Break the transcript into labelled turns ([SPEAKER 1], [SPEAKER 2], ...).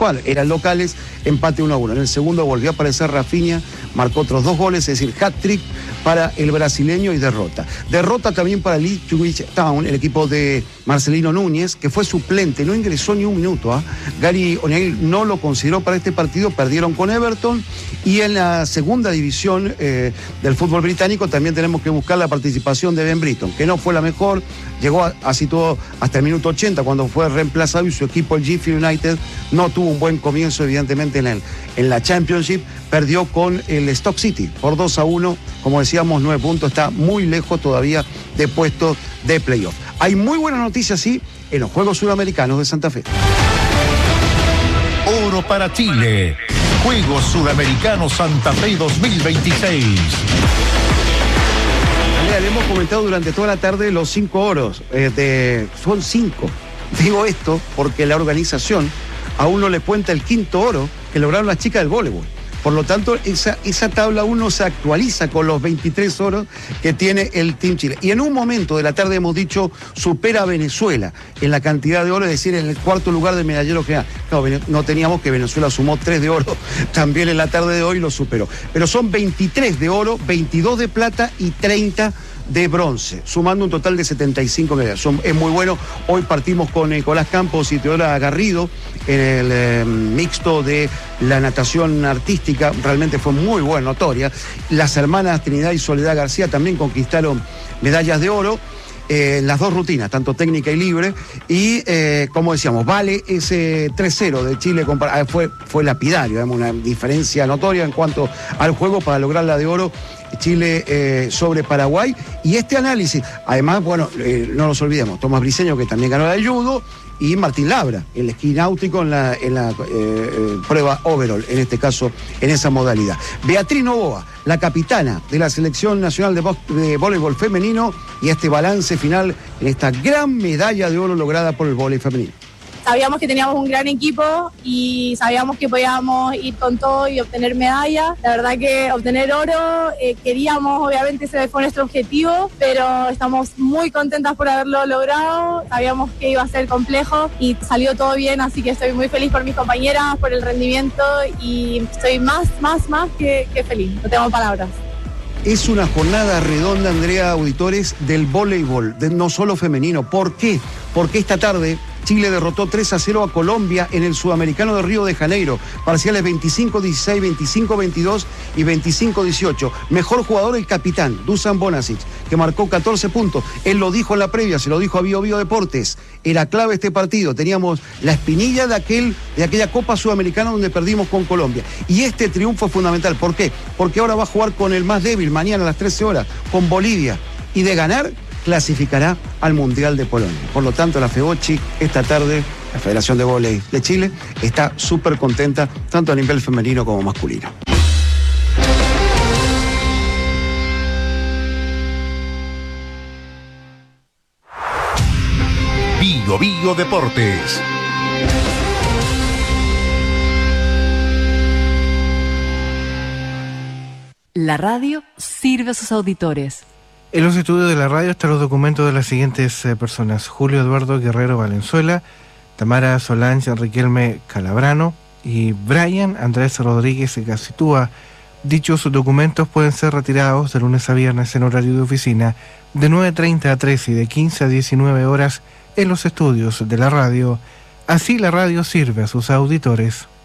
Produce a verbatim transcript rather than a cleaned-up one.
[SPEAKER 1] cual, eran locales, empate uno a uno. En el segundo volvió a aparecer Rafinha, marcó otros dos goles, es decir, hat-trick para el brasileño y derrota. Derrota también para el Ipswich Town, el equipo de Marcelino Núñez, que fue suplente, no ingresó ni un minuto. ¿eh? Gary O'Neill no lo consideró para este partido, perdieron con Everton. Y en la segunda división eh, del fútbol británico también tenemos que buscar la participación de Ben Britton, que no fue la mejor, llegó a, así todo hasta el minuto ochenta cuando fue reemplazado, y su equipo, el Sheffield United, no tuvo un buen comienzo evidentemente en, el, en la Championship, perdió con el Stoke City por dos a uno, como decíamos, nueve puntos, está muy lejos todavía de puestos de playoff. Hay muy buenas noticias, sí, en los Juegos Sudamericanos de Santa Fe.
[SPEAKER 2] Oro para Chile. Juegos Sudamericanos Santa Fe dos mil veintiséis.
[SPEAKER 1] Le hemos comentado durante toda la tarde los cinco oros. Eh, de, son cinco. Digo esto porque la organización aún no le cuenta el quinto oro que lograron las chicas del voleibol. Por lo tanto, esa, esa tabla aún no se actualiza con los veintitrés oros que tiene el Team Chile. Y en un momento de la tarde hemos dicho, supera a Venezuela en la cantidad de oro, es decir, en el cuarto lugar de medallero general. No, no teníamos que Venezuela sumó tres de oro, también en la tarde de hoy lo superó. Pero son veintitrés de oro, veintidós de plata y treinta de bronce, sumando un total de setenta y cinco medallas. Son, es muy bueno. Hoy partimos con Nicolás Campos y Teodora Garrido en el eh, mixto de la natación artística. Realmente fue muy buena, notoria. Las hermanas Trinidad y Soledad García también conquistaron medallas de oro en eh, las dos rutinas, tanto técnica y libre. Y eh, como decíamos, vale ese tres cero de Chile, fue, fue lapidario, digamos, una diferencia notoria en cuanto al juego para lograr la de oro. Chile eh, sobre Paraguay. Y este análisis, además, bueno, eh, no nos olvidemos, Tomás Briceño, que también ganó el judo, y Martín Labra, el esquí náutico en la, en la eh, eh, prueba overall, en este caso, en esa modalidad. Beatriz Novoa, la capitana de la Selección Nacional de, de Voleibol Femenino, y este balance final en esta gran medalla de oro lograda por el voleibol femenino.
[SPEAKER 3] Sabíamos que teníamos un gran equipo y sabíamos que podíamos ir con todo y obtener medallas. La verdad que obtener oro, eh, queríamos, obviamente ese fue nuestro objetivo, pero estamos muy contentas por haberlo logrado. Sabíamos que iba a ser complejo y salió todo bien, así que estoy muy feliz por mis compañeras, por el rendimiento, y estoy más, más, más que, que feliz. No tengo palabras.
[SPEAKER 1] Es una jornada redonda, Andrea, auditores, del voleibol, de no solo femenino. ¿Por qué? Porque esta tarde Chile derrotó tres a cero a Colombia en el Sudamericano de Río de Janeiro. Parciales veinticinco dieciséis, veinticinco veintidós y veinticinco dieciocho. Mejor jugador el capitán, Dusan Bonasic, que marcó catorce puntos. Él lo dijo en la previa, se lo dijo a Bio Bio Deportes. Era clave este partido. Teníamos la espinilla de, aquel, de aquella Copa Sudamericana donde perdimos con Colombia. Y este triunfo es fundamental. ¿Por qué? Porque ahora va a jugar con el más débil mañana a las trece horas, con Bolivia. Y de ganar, clasificará al Mundial de Polonia. Por lo tanto, la FEVOCHI esta tarde, la Federación de Vóley de Chile, está súper contenta, tanto a nivel femenino como masculino.
[SPEAKER 2] Bio Bio Deportes.
[SPEAKER 4] La radio sirve a sus auditores.
[SPEAKER 5] En los estudios de la radio están los documentos de las siguientes eh, personas: Julio Eduardo Guerrero Valenzuela, Tamara Solange Riquelme Calabrano y Brian Andrés Rodríguez Gacitúa. Dichos documentos pueden ser retirados de lunes a viernes en horario de oficina de nueve treinta a trece y de quince a diecinueve horas en los estudios de la radio. Así la radio sirve a sus auditores.